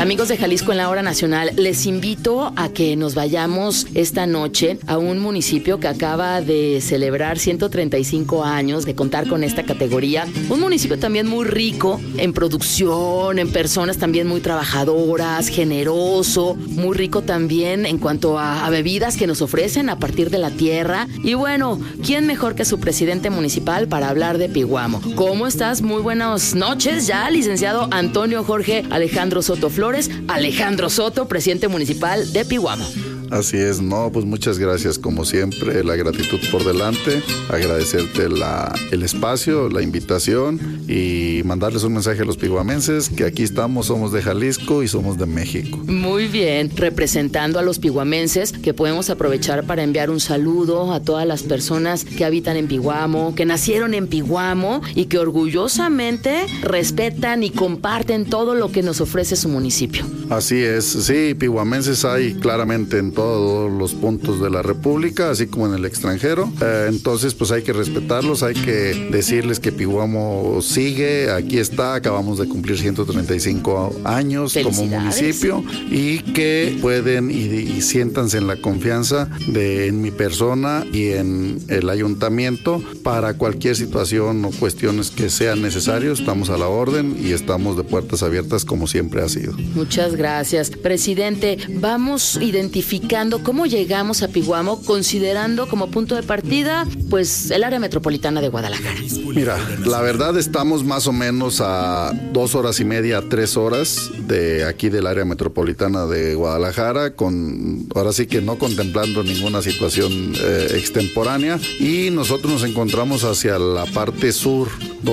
Amigos de Jalisco en la Hora Nacional, les invito a que nos vayamos esta noche a un municipio que acaba de celebrar 135 años de contar con esta categoría. Un municipio también muy rico en producción, en personas también muy trabajadoras, generoso, muy rico también en cuanto a bebidas que nos ofrecen a partir de la tierra. Y bueno, ¿quién mejor que su presidente municipal para hablar de Pihuamo? ¿Cómo estás? Muy buenas noches ya, licenciado Antonio Jorge Alejandro Soto Flores. Alejandro Soto, presidente municipal de Pihuamo. Así es, no, pues muchas gracias, como siempre, la gratitud por delante, agradecerte el espacio, la invitación y mandarles un mensaje a los pihuamenses que aquí estamos, somos de Jalisco y somos de México. Muy bien, representando a los pihuamenses, que podemos aprovechar para enviar un saludo a todas las personas que habitan en Pihuamo, que nacieron en Pihuamo y que orgullosamente respetan y comparten todo lo que nos ofrece su municipio. Así es, sí, pihuamenses hay claramente en todos los puntos de la República, así como en el extranjero. Entonces, pues hay que respetarlos, hay que decirles que Pihuamo sigue, aquí está, acabamos de cumplir 135 años como municipio y que pueden y siéntanse en la confianza en mi persona y en el ayuntamiento para cualquier situación o cuestiones que sean necesarios. Estamos a la orden y estamos de puertas abiertas como siempre ha sido. Muchas gracias. Presidente, vamos identificando cómo llegamos a Pihuamo, considerando como punto de partida, pues, el área metropolitana de Guadalajara. Mira, la verdad estamos más o menos a 2 horas y media, 3 horas de aquí del área metropolitana de Guadalajara, ahora sí que no contemplando ninguna situación extemporánea, y nosotros nos encontramos hacia la parte sur,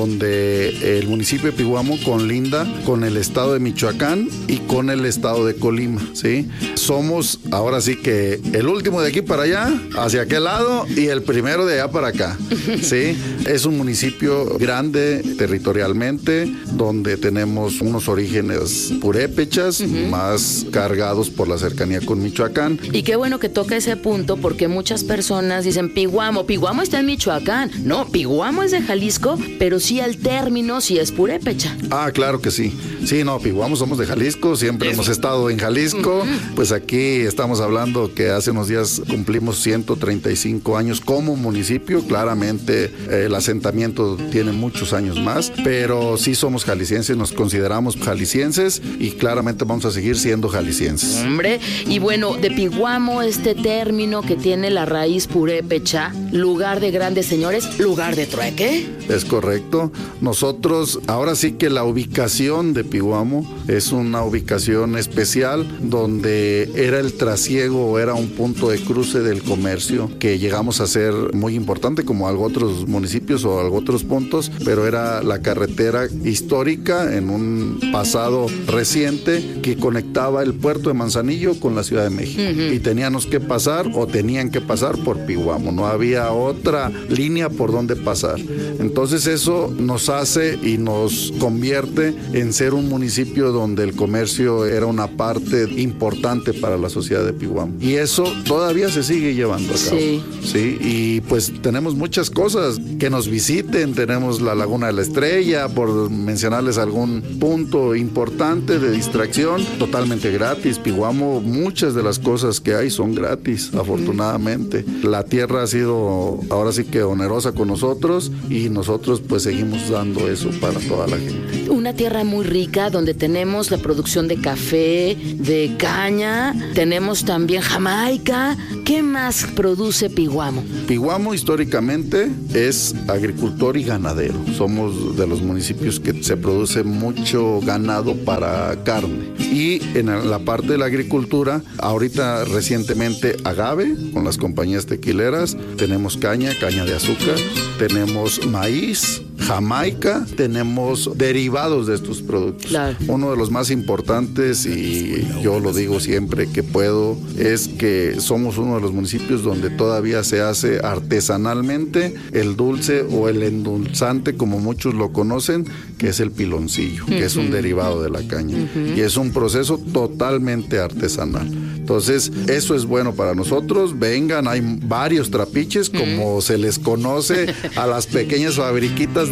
donde el municipio de Pihuamo colinda con el estado de Michoacán y con el estado de Colima, ¿sí? Somos ahora sí que el último de aquí para allá, hacia aquel lado, y el primero de allá para acá, ¿sí? Es un municipio grande territorialmente, donde tenemos unos orígenes purépechas, más cargados por la cercanía con Michoacán. Y qué bueno que toca ese punto, porque muchas personas dicen Pihuamo está en Michoacán. No, Pihuamo es de Jalisco, pero sí al término sí es purépecha. Ah, claro que sí. Sí, no, Pihuamo somos de Jalisco, siempre hemos estado en Jalisco. Pues aquí estamos hablando que hace unos días cumplimos 135 años como municipio. Claramente el asentamiento tiene muchos años más, pero sí somos jaliscienses, nos consideramos jaliscienses y claramente vamos a seguir siendo jaliscienses. Hombre, y bueno, de Pihuamo, este término que tiene la raíz purépecha, lugar de grandes señores, lugar de trueque. Es correcto. Nosotros, ahora sí que la ubicación de Pihuamo es una ubicación especial donde era el trasiego o era un punto de cruce del comercio que llegamos a ser muy importante como algo otros municipios o algo otros puntos, pero era la carretera histórica en un pasado reciente que conectaba el puerto de Manzanillo con la Ciudad de México. Y tenían que pasar por Pihuamo, no había otra línea por donde pasar. Entonces eso nos hace y nos convierte en ser un municipio donde el comercio era una parte importante para la sociedad de Pihuamo. Y eso todavía se sigue llevando a cabo. Sí, y pues tenemos muchas cosas. Que nos visiten, tenemos la Laguna de la Estrella, por mencionarles algún punto importante de distracción, totalmente gratis. Pihuamo, muchas de las cosas que hay son gratis, afortunadamente. La tierra ha sido ahora sí que onerosa con nosotros y nosotros pues seguimos dando eso para toda la gente. Una tierra muy rica donde tenemos la producción de café, de caña, tenemos también Jamaica. ¿Qué más produce Pihuamo? Pihuamo históricamente es agricultor y ganadero. Somos de los municipios que se produce mucho ganado para carne. Y en la parte de la agricultura, ahorita recientemente agave con las compañías tequileras, tenemos caña de azúcar, tenemos maíz, Jamaica, tenemos derivados de estos productos. Claro. Uno de los más importantes, y yo lo digo siempre que puedo, es que somos uno de los municipios donde todavía se hace artesanalmente el dulce o el endulzante, como muchos lo conocen, que es el piloncillo, que es un derivado de la caña. Y es un proceso totalmente artesanal. Entonces, eso es bueno para nosotros. Vengan, hay varios trapiches, como se les conoce a las pequeñas fabriquitas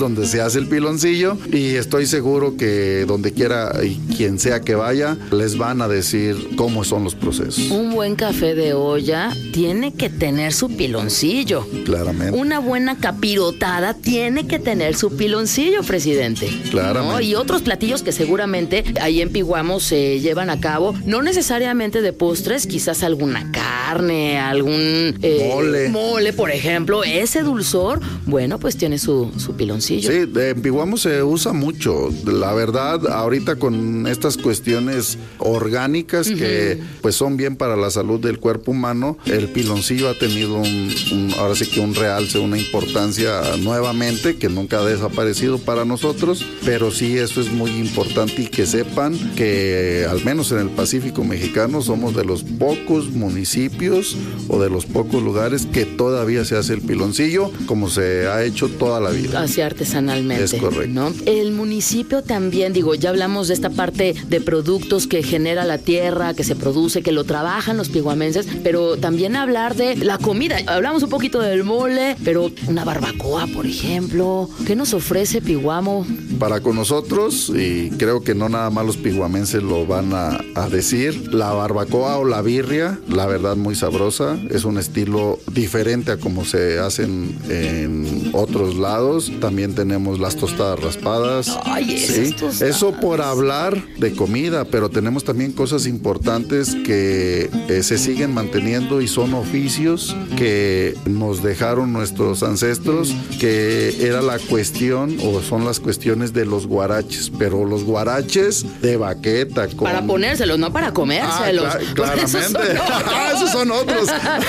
donde se hace el piloncillo, y estoy seguro que donde quiera y quien sea que vaya, les van a decir cómo son los procesos. Un buen café de olla tiene que tener su piloncillo. Claramente. Una buena capirotada tiene que tener su piloncillo, presidente. Claramente. ¿No? Y otros platillos que seguramente ahí en Piguamo se llevan a cabo, no necesariamente de postres, quizás alguna carne, algún mole, por ejemplo. Ese dulzor, bueno, pues tiene su piloncillo. Sí, en Piguamo se usa mucho. La verdad, ahorita con estas cuestiones orgánicas que pues son bien para la salud del cuerpo humano, el piloncillo ha tenido ahora sí que un realce, una importancia nuevamente que nunca ha desaparecido para nosotros, pero sí eso es muy importante, y que sepan que al menos en el Pacífico mexicano somos de los pocos municipios o de los pocos lugares que todavía se hace el piloncillo como se ha hecho toda la vida. Así artesanalmente. Es correcto. ¿No? El municipio también, ya hablamos de esta parte de productos que genera la tierra, que se produce, que lo trabajan los piguamenses, pero también hablar de la comida. Hablamos un poquito del mole, pero una barbacoa, por ejemplo. ¿Qué nos ofrece Piguamo? Para con nosotros, y creo que no nada más los piguamenses lo van a decir, la barbacoa o la birria, la verdad muy sabrosa, es un estilo diferente a como se hacen en otros lados. También tenemos las tostadas raspadas. Ay, ¿sí? Tostadas. Eso por hablar de comida, pero tenemos también cosas importantes que se siguen manteniendo y son oficios que nos dejaron nuestros ancestros, que era la cuestión o son las cuestiones de los guaraches, pero los guaraches de baqueta. Para ponérselos, no para comérselos. Claramente. Esos son otros.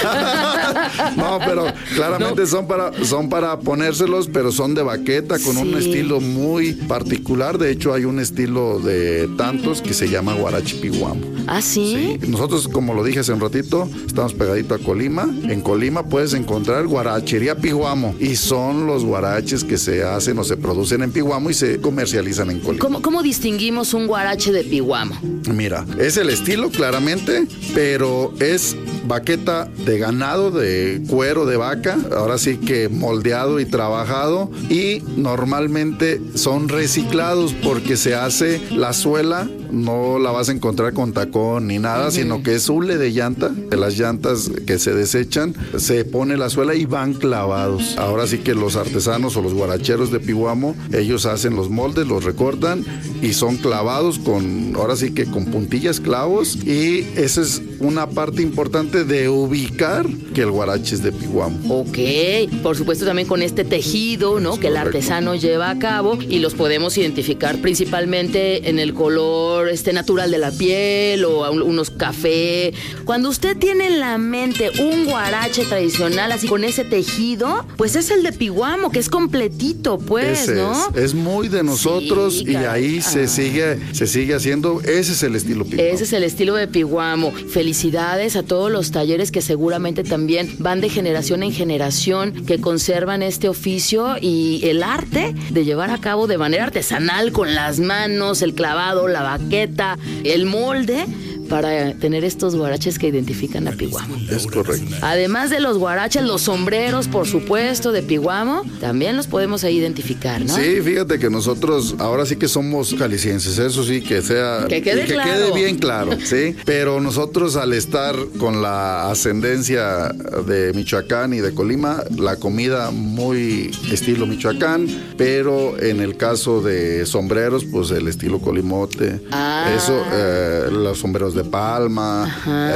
No, pero claramente son para ponérselos, pero son de baqueta con un estilo muy particular. De hecho, hay un estilo de tantos que se llama guarache Piguamo. ¿Ah, sí? Sí. Nosotros, como lo dije hace un ratito, estamos pegadito a Colima. En Colima puedes encontrar guarachería Piguamo, y son los guaraches que se hacen o se producen en Piguamo y se comercializan en Colima. ¿Cómo distinguimos un guarache de Piguamo? Mira, es el estilo claramente, pero es baqueta de ganado, de cuero de vaca, ahora sí que moldeado y trabajado, y normalmente son reciclados porque se hace la suela, no la vas a encontrar con tacón ni nada, sino que es hule de llanta, de las llantas que se desechan, se pone la suela y van clavados. Ahora sí que los artesanos o los guaracheros de Piguamo, ellos hacen los moldes, los recortan y son clavados ahora sí que con puntillas, clavos, y esa es una parte importante de ubicar que el guarache es de Piguamo. Ok, por supuesto también con este tejido, ¿no? Que el artesano lleva a cabo, y los podemos identificar principalmente en el color natural de la piel o unos café. Cuando usted tiene en la mente un guarache tradicional así con ese tejido, pues es el de Piguamo, que es completito, pues, ese ¿no? Es muy de nosotros, sí, y ahí se sigue haciendo. Ese es el estilo Piguamo. Ese es el estilo de Piguamo. Felicidades a todos los talleres que seguramente también van de generación en generación, que conservan este oficio y el arte de llevar a cabo de manera artesanal con las manos, el clavado, la baqueta, el molde, para tener estos guaraches que identifican a Piguamo. Es correcto. Además de los guaraches, los sombreros, por supuesto, de Piguamo, también los podemos ahí identificar, ¿no? Sí, fíjate que nosotros ahora sí que somos jaliscienses, eso sí, que quede bien claro, ¿sí? Pero nosotros, al estar con la ascendencia de Michoacán y de Colima, la comida muy estilo Michoacán, pero en el caso de sombreros, pues el estilo colimote. Eso, los sombreros de palma,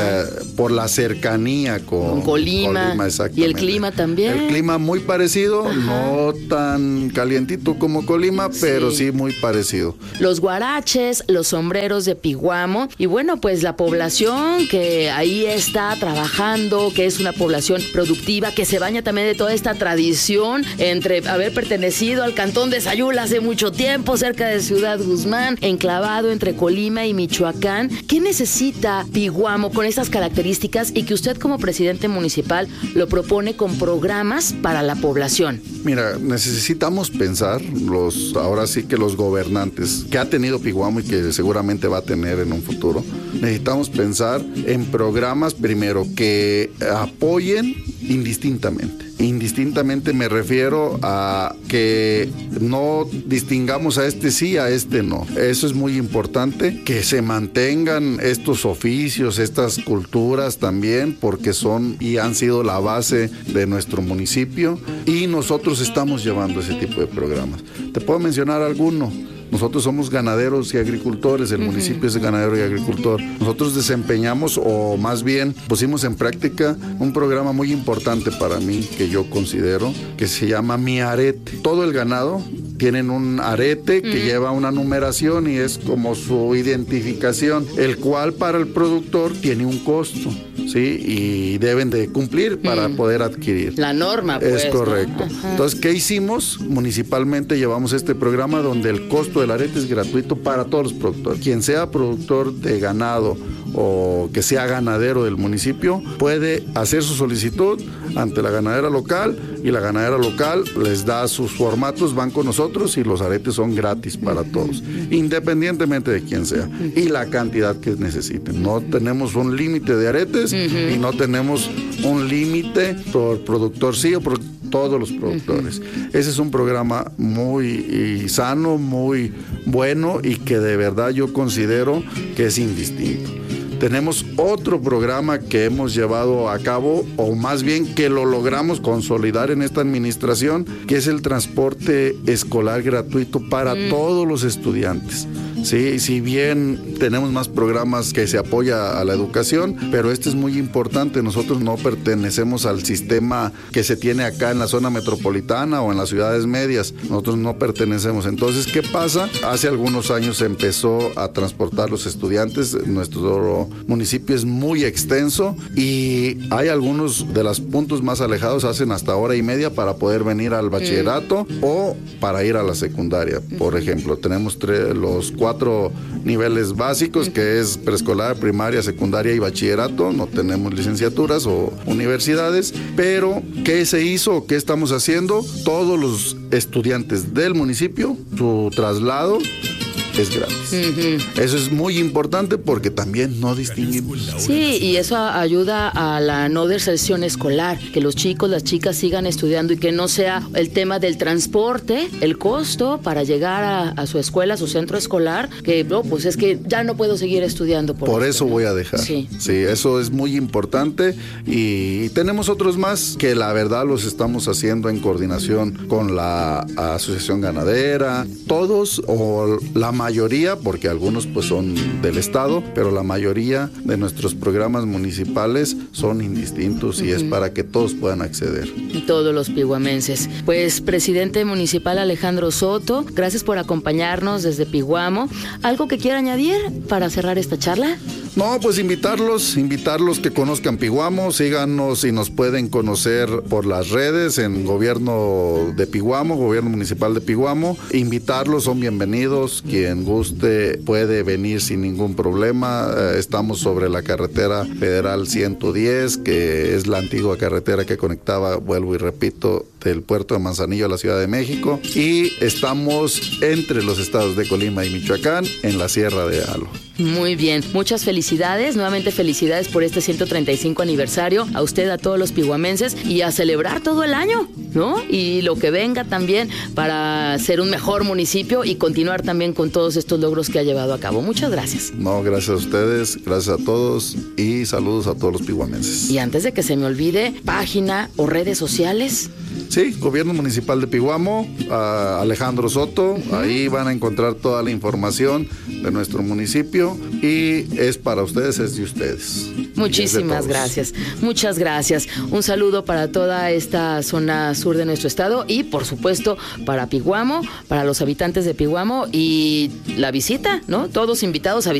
por la cercanía con Colima, exactamente. Y el clima también. El clima muy parecido, no tan calientito como Colima, pero sí muy parecido. Los guaraches, los sombreros de Piguamo, y bueno, pues la población que ahí está trabajando, que es una población productiva, que se baña también de toda esta tradición entre haber pertenecido al cantón de Sayula hace mucho tiempo, cerca de Ciudad Guzmán, enclavado entre Colima y Michoacán. ¿Qué necesita Piguamo con estas características y que usted como presidente municipal lo propone con programas para la población? Mira, necesitamos pensar, ahora sí que los gobernantes que ha tenido Piguamo y que seguramente va a tener en un futuro, necesitamos pensar en programas primero que apoyen indistintamente. Indistintamente me refiero a que no distingamos a este sí, a este no. Eso es muy importante, que se mantengan estos oficios, estas culturas también, porque son y han sido la base de nuestro municipio, y nosotros estamos llevando ese tipo de programas. Te puedo mencionar alguno. Nosotros somos ganaderos y agricultores, el municipio es ganadero y agricultor. Nosotros desempeñamos, o más bien pusimos en práctica, un programa muy importante para mí, que yo considero, que se llama Mi Arete. Todo el ganado tienen un arete que lleva una numeración y es como su identificación, el cual para el productor tiene un costo, ¿sí? Y deben de cumplir para poder adquirir. La norma, pues. Es correcto. ¿No? Entonces, ¿qué hicimos? Municipalmente llevamos este programa donde el costo del arete es gratuito para todos los productores. Quien sea productor de ganado o que sea ganadero del municipio puede hacer su solicitud ante la ganadera local, y la ganadera local les da sus formatos, van con nosotros y los aretes son gratis para todos, independientemente de quién sea y la cantidad que necesiten. No tenemos un límite de aretes y no tenemos un límite por productor, sí, o por todos los productores. Ese es un programa muy sano, muy bueno, y que de verdad yo considero que es indistinto. Tenemos otro programa que hemos llevado a cabo, o más bien que lo logramos consolidar en esta administración, que es el transporte escolar gratuito para todos los estudiantes. Sí, si bien tenemos más programas que se apoya a la educación, pero este es muy importante. Nosotros no pertenecemos al sistema que se tiene acá en la zona metropolitana o en las ciudades medias. Nosotros no pertenecemos. Entonces, ¿qué pasa? Hace algunos años se empezó a transportar los estudiantes. Nuestro municipio es muy extenso y hay algunos de los puntos más alejados, hacen hasta hora y media para poder venir al bachillerato o para ir a la secundaria. Por ejemplo, tenemos los 4 niveles básicos, que es preescolar, primaria, secundaria y bachillerato. No tenemos licenciaturas o universidades, pero ¿qué se hizo? ¿Qué estamos haciendo? Todos los estudiantes del municipio, su traslado es gratis. Eso es muy importante porque también no distinguimos. Sí, y eso ayuda a la no deserción escolar, que los chicos, las chicas sigan estudiando y que no sea el tema del transporte, el costo para llegar a su escuela, a su centro escolar, que no, pues es que ya no puedo seguir estudiando. Por eso voy a dejar. Sí, eso es muy importante, y tenemos otros más que la verdad los estamos haciendo en coordinación con la Asociación Ganadera, todos o la mayoría, porque algunos pues son del estado, pero la mayoría de nuestros programas municipales son indistintos y es para que todos puedan acceder. Todos los piguamenses. Pues, presidente municipal Alejandro Soto, gracias por acompañarnos desde Piguamo. ¿Algo que quiera añadir para cerrar esta charla? No, pues invitarlos que conozcan Piguamo, síganos y nos pueden conocer por las redes en Gobierno de Piguamo, Gobierno Municipal de Piguamo. Invitarlos, son bienvenidos, quien guste puede venir sin ningún problema. Estamos sobre la carretera federal 110, que es la antigua carretera que conectaba, vuelvo y repito, del puerto de Manzanillo a la Ciudad de México, y estamos entre los estados de Colima y Michoacán, en la Sierra de Alo. Muy bien, muchas felicidades, nuevamente felicidades por este 135 aniversario, a usted, a todos los piguamenses, y a celebrar todo el año, ¿no? Y lo que venga también para ser un mejor municipio y continuar también con todos estos logros que ha llevado a cabo. Muchas gracias. No, gracias a ustedes, gracias a todos y saludos a todos los piguamenses. Y antes de que se me olvide, página o redes sociales. Sí, Gobierno Municipal de Piguamo, Alejandro Soto, ahí van a encontrar toda la información de nuestro municipio y es para ustedes, es de ustedes. Muchísimas gracias, muchas gracias. Un saludo para toda esta zona sur de nuestro estado y por supuesto para Piguamo, para los habitantes de Piguamo y la visita, ¿no? Todos invitados a